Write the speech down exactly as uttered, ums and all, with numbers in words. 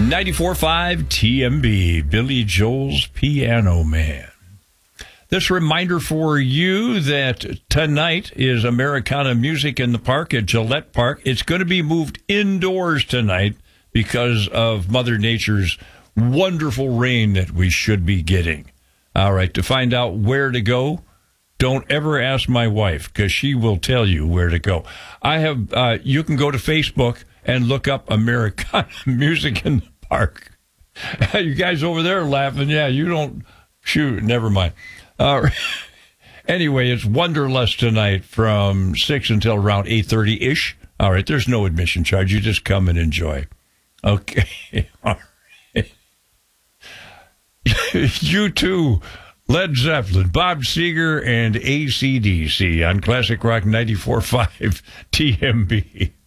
ninety-four point five T M B, Billy Joel's Piano Man. This reminder for you that tonight is Americana Music in the Park at Gillette Park. It's going to be moved indoors tonight because of Mother Nature's wonderful rain that we should be getting. All right, to find out where to go, don't ever ask my wife because she will tell you where to go. I have. Uh, you can go to Facebook and look up Americana Music in the Park. You guys over there are laughing. Yeah, you don't. Shoot, never mind. Uh, anyway, it's Wonderlust tonight from six until around eight thirty-ish. All right, there's no admission charge. You just come and enjoy. Okay. All right. You too. Led Zeppelin, Bob Seger, and A C D C on Classic Rock ninety-four point five T M B.